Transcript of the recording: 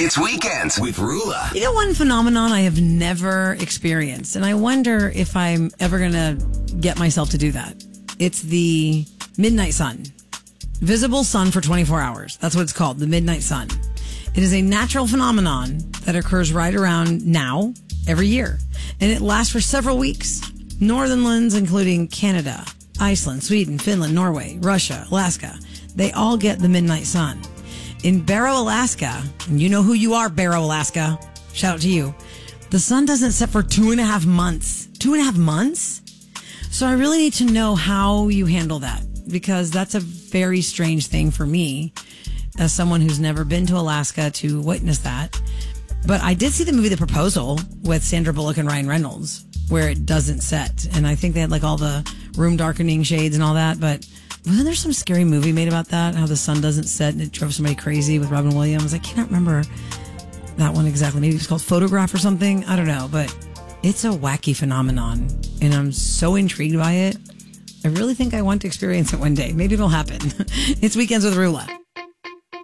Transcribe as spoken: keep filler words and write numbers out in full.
It's Weekends with Rula. You know, one phenomenon I have never experienced, and I wonder if I'm ever going to get myself to do that. It's the midnight sun. Visible sun for twenty-four hours. That's what it's called, the midnight sun. It is a natural phenomenon that occurs right around now, every year. And it lasts for several weeks. Northern lands, including Canada, Iceland, Sweden, Finland, Norway, Russia, Alaska, they all get the midnight sun. In Barrow, Alaska, and you know who you are, Barrow, Alaska. Shout out to you. The sun doesn't set for two and a half months. Two and a half months? So I really need to know how you handle that, because that's a very strange thing for me as someone who's never been to Alaska to witness that. But I did see the movie The Proposal with Sandra Bullock and Ryan Reynolds, where it doesn't set. And I think they had like all the room darkening shades and all that. But wasn't there some scary movie made about that? How the sun doesn't set and it drove somebody crazy with Robin Williams? I cannot remember that one exactly. Maybe it's called Photograph or something. I don't know. But it's a wacky phenomenon. And I'm so intrigued by it. I really think I want to experience it one day. Maybe it'll happen. It's Weekends with Rula.